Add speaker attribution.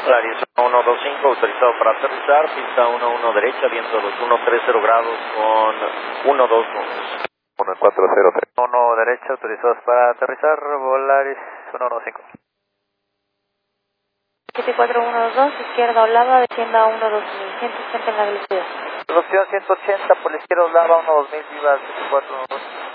Speaker 1: Laris 125, autorizado para aterrizar, pista 11 derecha, viento 2130 grados con 12 nudos.
Speaker 2: 1403.
Speaker 3: 1 derecha, autorizados para aterrizar, Volaris 115.
Speaker 4: 7412, izquierda Olava, descienda a 12000, 180 en la velocidad.
Speaker 3: Producción 180, por la izquierda Olava, 12000, viva 7412.